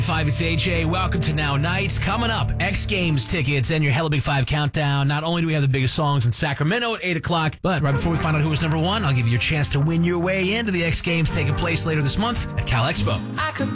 5, it's AJ. Welcome to Now Nights. Coming up, X Games tickets and your Hella Big 5 countdown. Not only do we have the biggest songs in Sacramento at 8 o'clock, but right before we find out who was number one, I'll give you your chance to win your way into the X Games taking place later this month at Cal Expo.